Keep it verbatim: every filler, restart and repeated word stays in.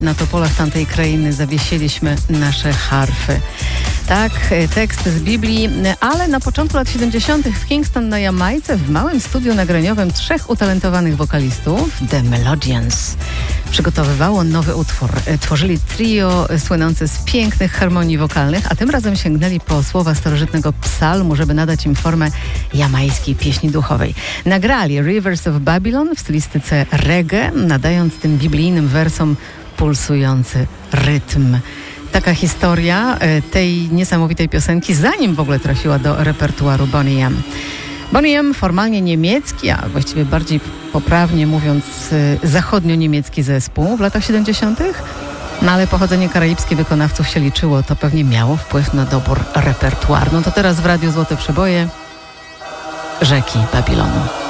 Na topolach tamtej krainy zawiesiliśmy nasze harfy. Tak, tekst z Biblii, ale na początku lat siedemdziesiątych w Kingston na Jamajce w małym studiu nagraniowym trzech utalentowanych wokalistów, The Melodians, przygotowywało nowy utwór. Tworzyli trio słynące z pięknych harmonii wokalnych, a tym razem sięgnęli po słowa starożytnego psalmu, żeby nadać im formę jamajskiej pieśni duchowej. Nagrali Rivers of Babylon w stylistyce reggae, nadając tym biblijnym wersom pulsujący rytm. Taka historia tej niesamowitej piosenki, zanim w ogóle trafiła do repertuaru Boney M. Boney M, formalnie niemiecki, a właściwie bardziej poprawnie mówiąc zachodnio-niemiecki zespół w latach siedemdziesiątych, no ale pochodzenie karaibskie wykonawców się liczyło, to pewnie miało wpływ na dobór repertuaru. No to teraz w Radiu Złote Przeboje Rzeki Babilonu.